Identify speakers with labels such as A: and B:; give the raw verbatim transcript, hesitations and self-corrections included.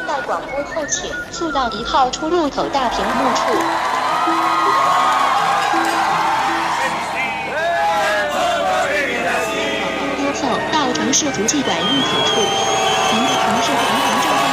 A: 在广播后请速到一号出入口大屏幕处。播后到城市足迹馆入口处，您的城市环环正在